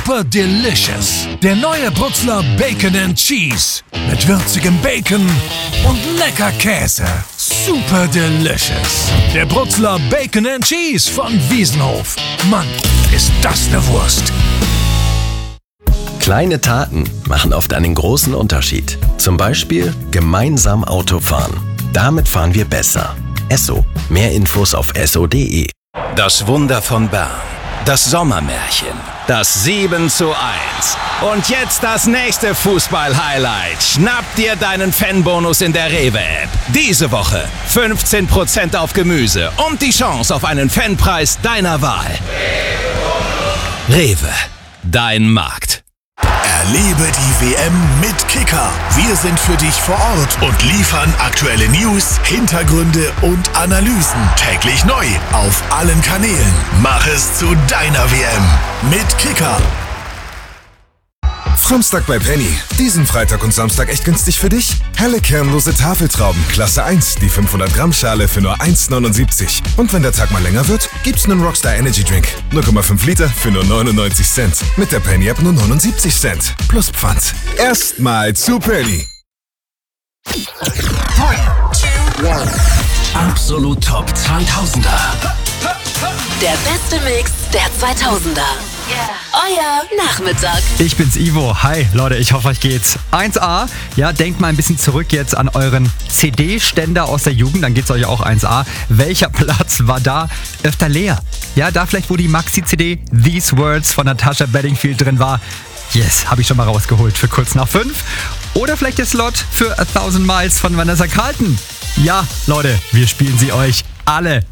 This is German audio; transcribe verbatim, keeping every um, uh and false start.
Super Delicious. Der neue Brutzler Bacon and Cheese. Mit würzigem Bacon und lecker Käse. Super Delicious. Der Brutzler Bacon and Cheese von Wiesenhof. Mann, ist das eine Wurst. Kleine Taten machen oft einen großen Unterschied. Zum Beispiel gemeinsam Auto fahren. Damit fahren wir besser. Esso. Mehr Infos auf esso punkt de. Das Wunder von Bern. Das Sommermärchen. Das sieben zu eins. Und jetzt das nächste Fußball-Highlight. Schnapp dir deinen Fanbonus in der Rewe-App. Diese Woche fünfzehn Prozent auf Gemüse und die Chance auf einen Fanpreis deiner Wahl. Rewe. Dein Markt. Erlebe die W M mit Kicker. Wir sind für dich vor Ort und liefern aktuelle News, Hintergründe und Analysen. Täglich neu auf allen Kanälen. Mach es zu deiner W M mit Kicker. Samstag bei Penny. Diesen Freitag und Samstag echt günstig für dich? Helle kernlose Tafeltrauben, Klasse eins, die fünfhundert Gramm Schale für nur eins neunundsiebzig. Und wenn der Tag mal länger wird, gibt's einen Rockstar Energy Drink. null Komma fünf Liter für nur neunundneunzig Cent. Mit der Penny App nur neunundsiebzig Cent. Plus Pfand. Erstmal zu Penny. Absolut Top zweitausender. Der beste Mix der zweitausender. Euer Nachmittag. Ich bin's Ivo. Hi Leute, ich hoffe euch geht's eins A. Ja, denkt mal ein bisschen zurück jetzt an euren C D-Ständer aus der Jugend, dann geht's euch auch eins A. Welcher Platz war da öfter leer? Ja, da vielleicht, wo die Maxi-C D These Words von Natasha Bedingfield drin war. Yes, habe ich schon mal rausgeholt für kurz nach fünf. Oder vielleicht der Slot für A Thousand Miles von Vanessa Carlton. Ja, Leute, wir spielen sie euch alle